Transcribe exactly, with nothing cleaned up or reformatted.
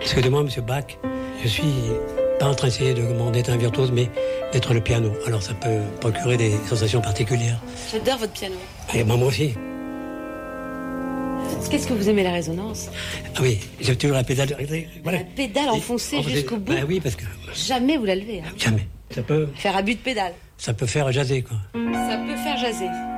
Excusez-moi, monsieur Bach, je suis pas en train d'essayer de d'être un virtuose, mais d'être le piano. Alors ça peut procurer des sensations particulières. J'adore votre piano. Et moi aussi. Qu'est-ce que vous aimez, la résonance? Ah oui, j'ai toujours la pédale. Voilà. La pédale enfoncée Et, jusqu'au bout. Bah oui, parce que... Jamais vous la levez. Hein. Jamais. Ça peut... Faire abus de pédale. Ça peut faire jaser, quoi. Ça peut faire jaser.